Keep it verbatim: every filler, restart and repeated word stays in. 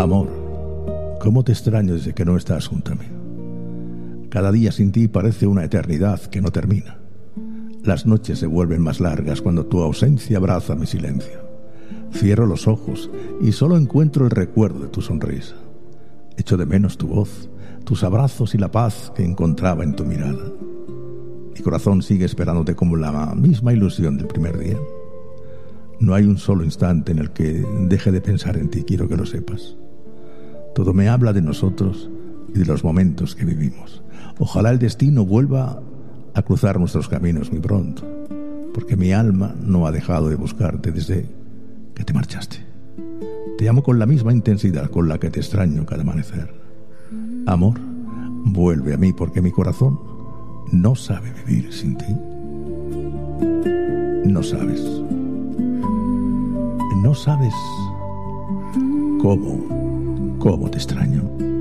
Amor, cómo te extraño desde que no estás junto a mí. Cada día sin ti parece una eternidad que no termina. Las noches se vuelven más largas cuando tu ausencia abraza mi silencio. Cierro los ojos y solo encuentro el recuerdo de tu sonrisa. Echo de menos tu voz, tus abrazos y la paz que encontraba en tu mirada. Mi corazón sigue esperándote como la misma ilusión del primer día. No hay un solo instante en el que deje de pensar en ti, quiero que lo sepas. Todo me habla de nosotros y de los momentos que vivimos. Ojalá el destino vuelva a cruzar nuestros caminos muy pronto, porque mi alma no ha dejado de buscarte desde que te marchaste. Te amo con la misma intensidad con la que te extraño cada amanecer. Amor, vuelve a mí porque mi corazón no sabe vivir sin ti. No sabes. No sabes cómo, cómo te extraño.